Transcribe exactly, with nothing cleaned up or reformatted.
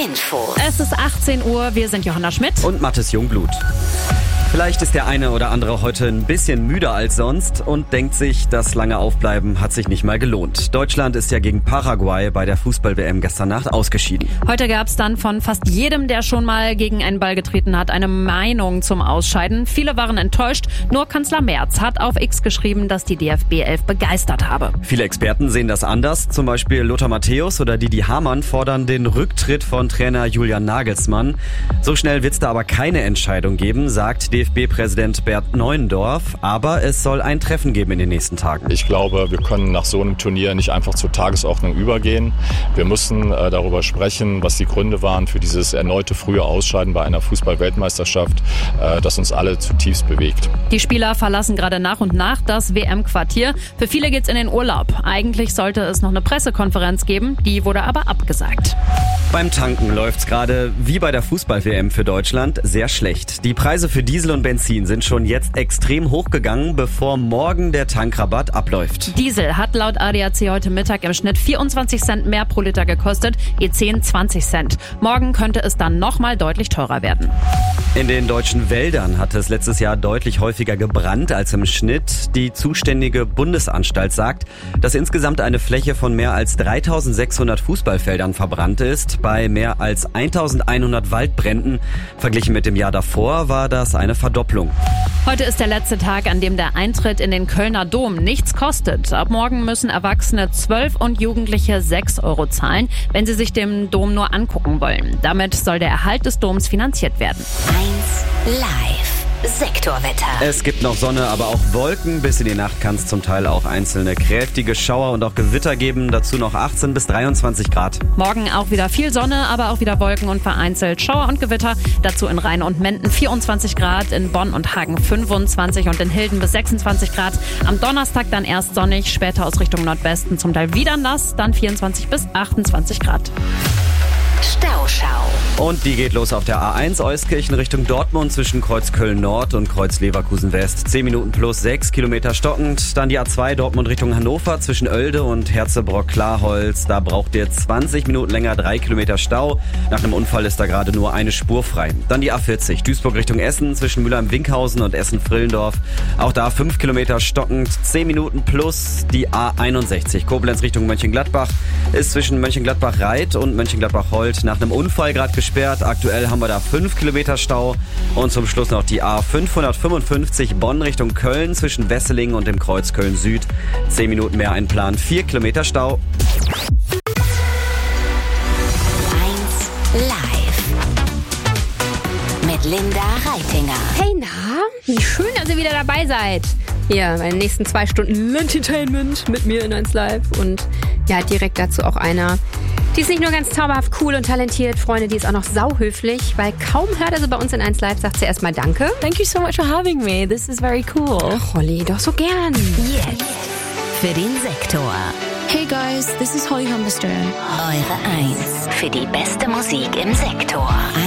Info. Es ist achtzehn Uhr, wir sind Johanna Schmidt und Mathis Jungblut. Vielleicht ist der eine oder andere heute ein bisschen müder als sonst und denkt sich, das lange Aufbleiben hat sich nicht mal gelohnt. Deutschland ist ja gegen Paraguay bei der Fußball-W M gestern Nacht ausgeschieden. Heute gab es dann von fast jedem, der schon mal gegen einen Ball getreten hat, eine Meinung zum Ausscheiden. Viele waren enttäuscht. Nur Kanzler Merz hat auf X geschrieben, dass die D F B elf begeistert habe. Viele Experten sehen das anders. Zum Beispiel Lothar Matthäus oder Didi Hamann fordern den Rücktritt von Trainer Julian Nagelsmann. So schnell wird es da aber keine Entscheidung geben, sagt D F B-Präsident Bert Neuendorf. Aber es soll ein Treffen geben in den nächsten Tagen. Ich glaube, wir können nach so einem Turnier nicht einfach zur Tagesordnung übergehen. Wir müssen äh, darüber sprechen, was die Gründe waren für dieses erneute frühe Ausscheiden bei einer Fußball-Weltmeisterschaft, äh, das uns alle zutiefst bewegt. Die Spieler verlassen gerade nach und nach das W M-Quartier. Für viele geht's in den Urlaub. Eigentlich sollte es noch eine Pressekonferenz geben, die wurde aber abgesagt. Beim Tanken läuft's gerade wie bei der Fußball-W M für Deutschland sehr schlecht. Die Preise für Diesel und Benzin sind schon jetzt extrem hochgegangen, bevor morgen der Tankrabatt abläuft. Diesel hat laut A D A C heute Mittag im Schnitt vierundzwanzig Cent mehr pro Liter gekostet, E zehn zwanzig Cent. Morgen könnte es dann nochmal deutlich teurer werden. In den deutschen Wäldern hat es letztes Jahr deutlich häufiger gebrannt als im Schnitt. Die zuständige Bundesanstalt sagt, dass insgesamt eine Fläche von mehr als dreitausendsechshundert Fußballfeldern verbrannt ist. Bei mehr als eintausendeinhundert Waldbränden. Verglichen mit dem Jahr davor war das eine Verdopplung. Heute ist der letzte Tag, an dem der Eintritt in den Kölner Dom nichts kostet. Ab morgen müssen Erwachsene zwölf und Jugendliche sechs Euro zahlen, wenn sie sich den Dom nur angucken wollen. Damit soll der Erhalt des Doms finanziert werden. eins Live. Sektorwetter. Es gibt noch Sonne, aber auch Wolken. Bis in die Nacht kann es zum Teil auch einzelne kräftige Schauer und auch Gewitter geben. Dazu noch achtzehn bis dreiundzwanzig Grad. Morgen auch wieder viel Sonne, aber auch wieder Wolken und vereinzelt Schauer und Gewitter. Dazu in Rhein und Menden vierundzwanzig Grad, in Bonn und Hagen fünfundzwanzig und in Hilden bis sechsundzwanzig Grad. Am Donnerstag dann erst sonnig, später aus Richtung Nordwesten zum Teil wieder nass, dann vierundzwanzig bis achtundzwanzig Grad. Stauschau. Und die geht los auf der A eins Euskirchen Richtung Dortmund zwischen Kreuz Köln-Nord und Kreuz Leverkusen-West. zehn Minuten plus sechs Kilometer stockend. Dann die A zwei Dortmund Richtung Hannover zwischen Oelde und Herzebrock-Klarholz. Da braucht ihr zwanzig Minuten länger, drei Kilometer Stau. Nach einem Unfall ist da gerade nur eine Spur frei. Dann die A vierzig Duisburg Richtung Essen zwischen Mülheim-Winkhausen und Essen-Frillendorf. Auch da fünf Kilometer stockend, zehn Minuten plus. Die A einundsechzig Koblenz Richtung Mönchengladbach ist zwischen Mönchengladbach-Reit und Mönchengladbach-Holt nach einem Unfall gerade gesperrt. Aktuell haben wir da fünf Kilometer Stau. Und zum Schluss noch die A fünfhundertfünfundfünfzig Bonn Richtung Köln zwischen Wesseling und dem Kreuz Köln-Süd. zehn Minuten mehr einplanen, vier Kilometer Stau. eins Live. Mit Linda Reitinger. Hey, na? Wie schön, dass ihr wieder dabei seid. Hier, meine nächsten zwei Stunden Entertainment mit mir in eins Live. Und ja, direkt dazu auch einer. Die ist nicht nur ganz zauberhaft cool und talentiert, Freunde, die ist auch noch sauhöflich, weil kaum hört er sie bei uns in eins Live, sagt sie erstmal Danke. Thank you so much for having me. This is very cool. Ach, Holly, doch so gern. Jetzt für den Sektor. Hey guys, this is Holly Humberstone. Eure eins für die beste Musik im Sektor.